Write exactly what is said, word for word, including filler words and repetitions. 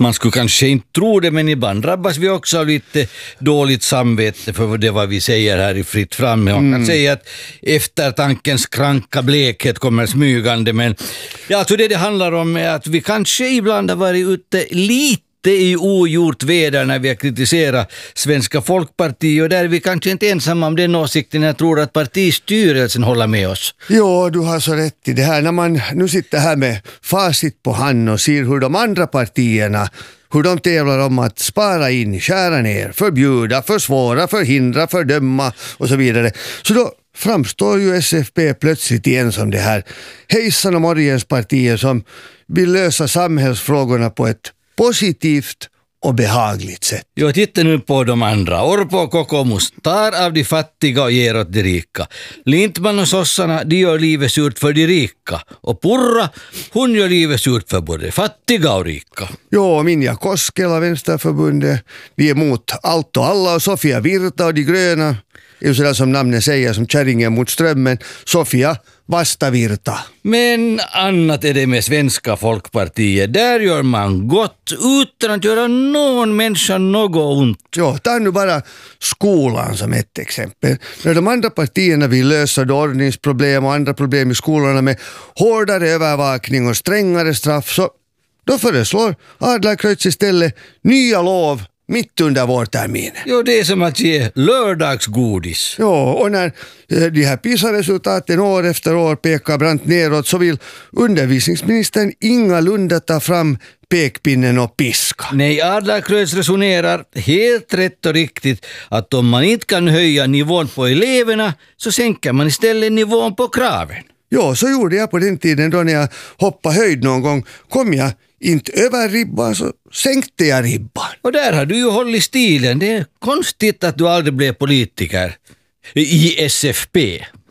Man skulle kanske inte tro det, men ibland drabbas vi också av lite dåligt samvete för det vad vi säger här i Fritt fram. Man kan mm. säga att eftertankens kranka blekhet kommer smygande, men ja, alltså det det handlar om är att vi kanske ibland har varit ute lite i ogjort väder när vi har kritiserat Svenska Folkpartiet, och där är vi kanske inte ensamma om den åsikten. Jag tror att partistyrelsen håller med oss. Jo, du har så rätt i det här. När man nu sitter här med facit på hand och ser hur de andra partierna, hur de tävlar om att spara in, skära ner, förbjuda, försvåra, förhindra, fördöma och så vidare. Så då framstår ju S F P plötsligt igen som det här hejsan och morgens partier som vill lösa samhällsfrågorna på ett positivt och behagligt sätt. Jo, titta nu på de andra. Orpo och Kokoomus tar av de fattiga och ger åt de rika. Lindman och sossarna, de gör livet surt för de rika. Och Purra, hon gör livet surt för både fattiga och rika. Jo, Minja Koskela, Vänsterförbundet, vi är emot allt och alla, och Sofia Virta och de gröna är ju sådär som namnet säger, som kärringen mot strömmen. Sofia Vastavirta. Men annat är det med Svenska Folkpartiet. Där gör man gott utan att göra någon människa något ont. Ja, ta nu bara skolan som ett exempel. När de andra partierna vill lösa ordningsproblem och andra problem i skolorna med hårdare övervakning och strängare straff, så då föreslår Adlercreutz istället nya lov mitt under vårterminen. Jo, det är som att ge lördagsgodis. Ja, och när de här PISA-resultaten år efter år pekar brant neråt, så vill undervisningsministern ingalunda ta fram pekpinnen och piska. Nej, Adlercreutz resonerar helt rätt och riktigt att om man inte kan höja nivån på eleverna, så sänker man istället nivån på kraven. Ja, så gjorde jag på den tiden då när jag hoppade höjd någon gång. Kom jag inte över ribban, så sänkte jag ribban. Och där har du ju hållit stilen. Det är konstigt att du aldrig blev politiker i S F P.